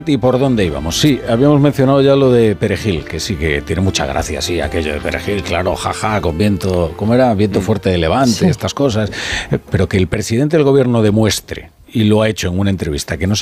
¿Y por dónde íbamos? Sí, habíamos mencionado ya lo de Perejil, que sí que tiene mucha gracia, sí, aquello de Perejil, claro, jaja, con viento, ¿cómo era? Viento fuerte de levante, sí, estas cosas, pero que el presidente del gobierno demuestre, y lo ha hecho en una entrevista, que no